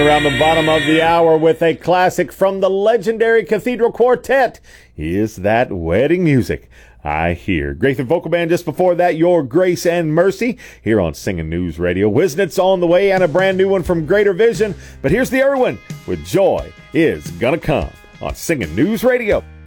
Around the bottom of the hour with a classic from the legendary Cathedral Quartet. Is that wedding music I hear? Grayson Vocal Band just before that, Your Grace and Mercy, here on Singing News Radio. Wisnit's on the way and a brand new one from Greater Vision. But here's the Irwin with Joy Is Gonna Come on Singing News Radio.